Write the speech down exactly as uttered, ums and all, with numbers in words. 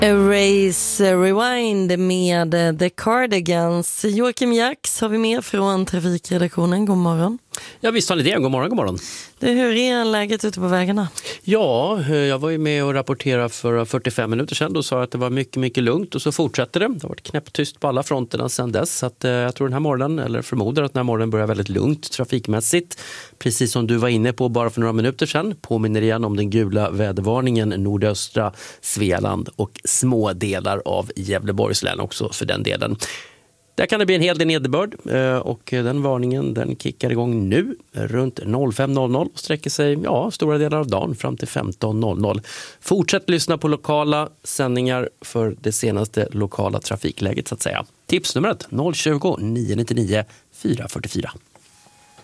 Erase Rewind med The Cardigans. Joakim Jax har vi med från trafikredaktionen. God morgon. Ja, visst har ni det. God morgon, god morgon. Det, hur är läget ute på vägarna? Ja, jag var ju med och rapporterade för fyrtiofem minuter sedan. Då sa jag att det var mycket, mycket lugnt och så fortsätter det. Det har varit knäpptyst på alla fronterna sedan dess. Så att, eh, jag tror den här morgonen, eller förmodar att den här morgonen börjar väldigt lugnt trafikmässigt. Precis som du var inne på bara för några minuter sedan. Påminner igen om den gula vädervarningen nordöstra Svealand och små delar av Gävleborgs län också för den delen. Där kan det bli en hel del nederbörd och den varningen den kickar igång nu runt fem och sträcker sig ja, stora delar av dagen fram till femton. Fortsätt lyssna på lokala sändningar för det senaste lokala trafikläget så att säga. Tipsnumret noll tjugo, nio nio nio, fyra fyra fyra.